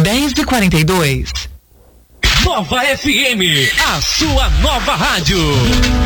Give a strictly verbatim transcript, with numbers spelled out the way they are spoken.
dez e quarenta e dois. Nova F M, a sua nova rádio.